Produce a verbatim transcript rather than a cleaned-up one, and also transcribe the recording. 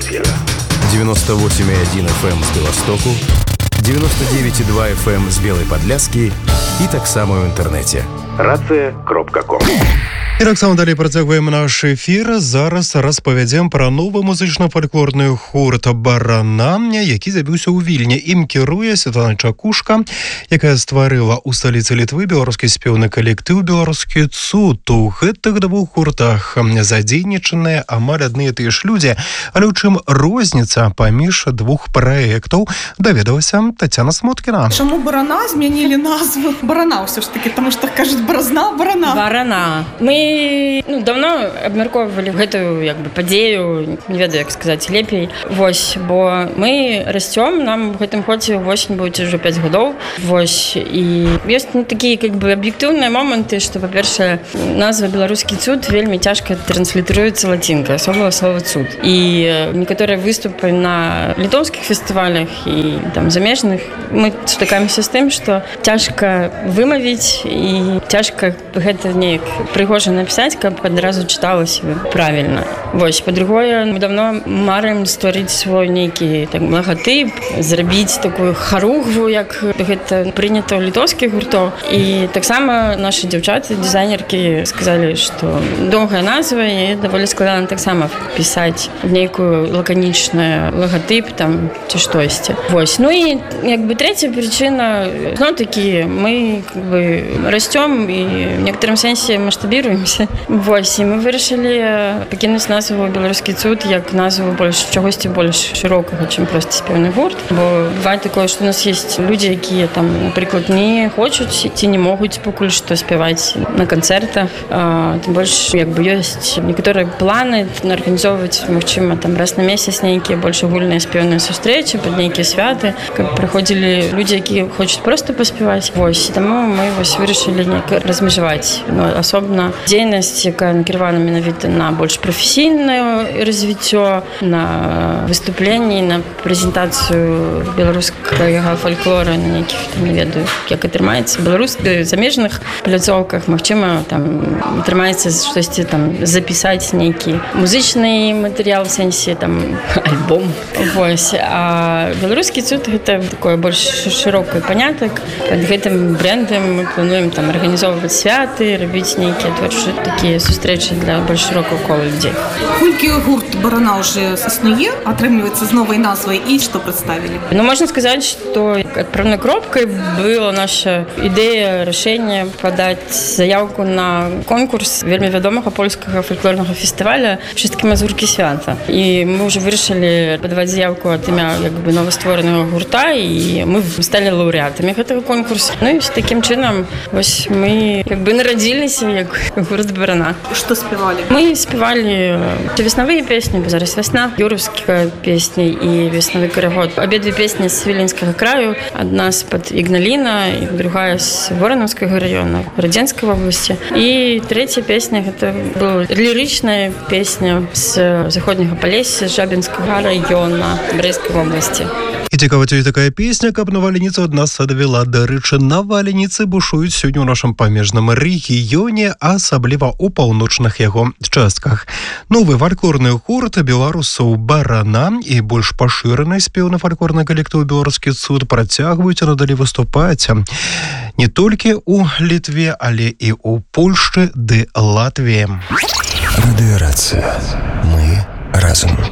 эфира. девяносто восемь и один эф эм з Беластоку, девяносто девять и два эф эм з Белой Подляски і таксама ў інтэрнэце. рацыя кропка ком. І таксама далей працягваем наш эфір. Зараз распавядзем пра новы музычна-фальклорны гурт «Барана», які з'явіўся ў Вільні. Ім кіруе Святлана Чакушка, якая стварыла ў сталіцы Літвы беларускі спеўны калектыў «Беларускі цуд». У гэтых двух гуртах задзейнічаныя амаль адны і тыя ж людзі. Але ў чым розніца паміж двух праектаў, даведалася Тацяна Смуткіна. Чаму «Барана» змянілі назву? «Барана» ўсё ж такі, таму што кажуць «Баразна», «Барана». «Барана». Мы ну, давно абмяркоўвалі гэтую як бы падзею, не ведаю, як сказаць лепей. Вось, бо мы расцём, нам в гэтым годзе восень будзе ўжо пяць гадоў. Вось, і ёсць ну, такія как бы аб'ектыўныя моманты, што, па-першае, назва «Беларускі цуд» вельмі цяжка транслітруецца лацінкай, асабліва слова «цуд». І некаторыя выступы на літоўскіх фестывалях і там замежных мы сутыкаемся з тым, што цяжка вымавіць і цяжка гэта неяк прыгожа напісаць, каб адразу чыталася правільна. Вось, па-другое, мы давно марым стварыць свой нейкі так, лагатып, зрабіць такую харугву, як гэта прынята ў літоўскіх гуртоў. І таксама нашы дзяўчаты, дызайнеркі сказалі, што доўгая назва і даволі складана таксама пісаць нейкую лаканічную лагатып там ці штосьці. Вось. Ну і як бы трэцяя прычына, зноў-такі мы как бы расцём і в некаторым сэнсе маштабіруемся. Вось, і мы вырашылі пакінуць назву «Беларускі цуд» як назву больш чагосьці больш шырокага, чым проста спеўны гурт. Бо бывае такое, што у нас ёсць людзі, якія там, напрыклад, не хочуць ці не могуць пакуль што спяваць на канцэртах. А, тым больш, як бы ёсць некаторыя планы арганізоўваць, магчыма, там раз на месяц нейкія больш агульныя спеўныя сустрэчы пад нейкія святы, каб прыходзілі людзі, якія хочуць проста паспяваць. Вось, таму мы вось вырашылі неяк размежаваць. Ну, асобна дзейнасць, якая накіравана менавіта на больш прафесійнае развіццё, на выступленні, на прэзентацыю беларускага фальклора на нейкіх, не ведаю, як атрымаецца, беларускіх замежных пляцоўках. Магчыма, там атрымаецца штосьці там запісаць нейкі музычны матэрыял в сэнсе там альбом. Вось. А беларускі цуд гэта такое больш шырокае панятак. Пад гэтым брэндам мы плануем там арганізоўваць святы, рабіць нейкія творчыя такія сустрэчы для больш шырокага кола людзей. Колькі гурт «Барана» ўжо існуе, атрымліваецца з новай назвай, і што прадставілі? Ну, можна сказаць, што адпраўнай кропкай была наша ідэя, рашэнне падаць заяўку на конкурс вельмі вядомага польскага фальклорнага фестываля «Чысткі мазуркі свята». І мы ўжо вырашылі падаваць заяўку ад імя як бы новастворанага гурта, і мы сталі лаўрэатамі гэтага конкурсу. Ну і такім чынам вось мы як бы нарадзіліся як гурт «Барана». Што спявалі? Мы спявалі веснавыя песні, бо зараз вясна, юраўскія песні і веснавы карагод. Абедзве песні з Віленскага краю, адна з-пад Ігналіна і другая з Воранаўскага раёна Радзенскай вобласці. І трэця песня гэта была лірычная песня з заходняга Палесся, Жабінскага раёна Брэйскай вобласці. І цікава, ці такая песня, каб на Валеніцу ад нас адвела. Дарэчы, на Валеніцы бушуюць сёння ў нашым памежным рэгіёне, асабліва ў паўночных яго частках. Новы фальклорны гурт беларусаў «Барана» і больш пашыраны спеўны фальклорны калектыў «Беларускі цуд» працягваюць надалей выступаць не толькі ў Літве, але і ў Польшчы ды Латвіі. Радыёрацыя. Мы разам.